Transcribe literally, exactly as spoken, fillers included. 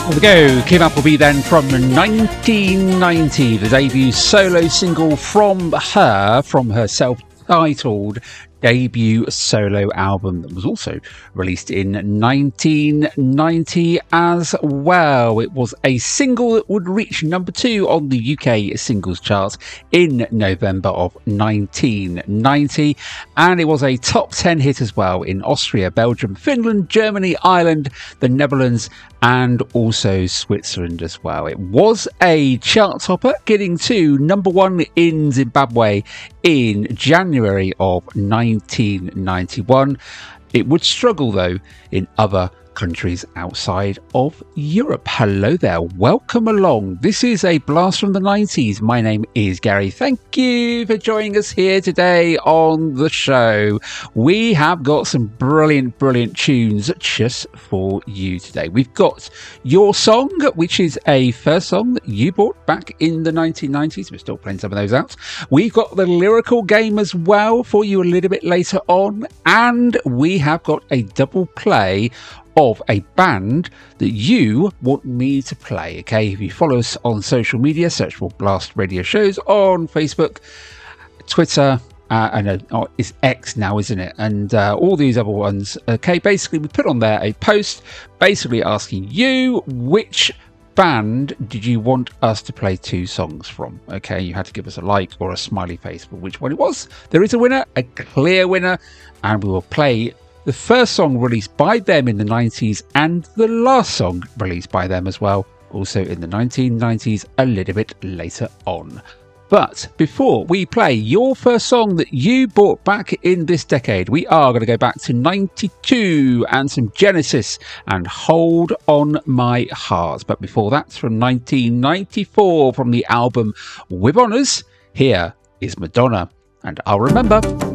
There we go. Kim Appleby then from nineteen ninety, the debut solo single from her, from her self-titled debut solo album that was also released in nineteen ninety as well. It was a single that would reach number two on the U K singles chart in November of nineteen ninety, and it was a top ten hit as well in Austria, Belgium, Finland, Germany, Ireland, the Netherlands, and also Switzerland as well. It was a chart topper, getting to number one in Zimbabwe in January of nineteen ninety-one. It would struggle though in other countries outside of Europe. Hello there, welcome along. This is a blast from the nineties. My name is Gary. Thank you for joining us here today on the show. We have got some brilliant, brilliant tunes just for you today. We've got Your Song, which is a first song that you bought back in the nineteen nineties. We're still playing some of those out. We've got the Lyrical Game as well for you a little bit later on. And we have got a double play of a band that you want me to play. Okay, if you follow us on social media, search for Blast Radio Shows on Facebook, Twitter, uh, and uh, oh, it's X now, isn't it? And uh, all these other ones. Okay, basically we put on there a post basically asking you which band did you want us to play two songs from. Okay, you had to give us a like or a smiley face for which one it was. There is a winner, a clear winner, and we will play the first song released by them in the nineties and the last song released by them as well, also in the nineteen nineties, a little bit later on. But before we play your first song that you bought back in this decade, we are going to go back to ninety-two and some Genesis and Hold On My Heart. But before that, from nineteen ninety-four, from the album With Honours, here is Madonna and I'll Remember.